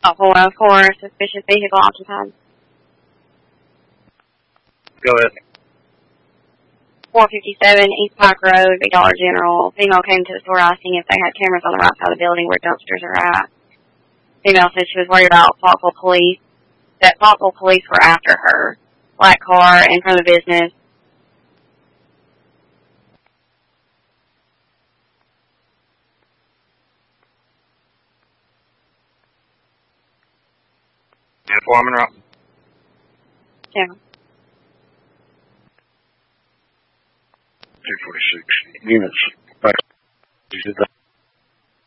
404, suspicious vehicle occupied. Go ahead. 457 East Pike Road, Big Dollar General. Female came to the store asking if they had cameras on the right side of the building where dumpsters are at. Female said she was worried about Falkville police, that Falkville police were after her. Black car in front of the business. Foreman Rock. Yeah. 246 units.